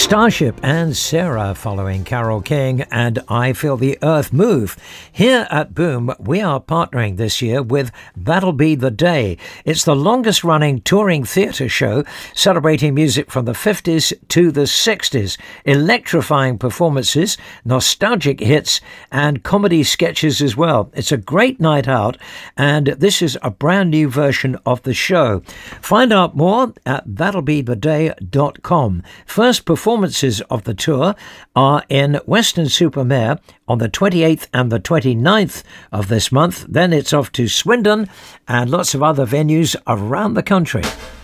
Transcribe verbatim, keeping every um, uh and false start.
Starship and Sarah following Carole King and I Feel the Earth Move. Here at Boom, we are partnering this year with That'll Be the Day. It's the longest running touring theatre show celebrating music from the fifties to the sixties. Electrifying performances, nostalgic hits and comedy sketches as well. It's a great night out and this is a brand new version of the show. Find out more at that'll be the day dot com. First performances of the tour are in Weston-super-Mare on the twenty-eighth and the twenty-ninth of this month. Then it's off to Swindon and lots of other venues around the country.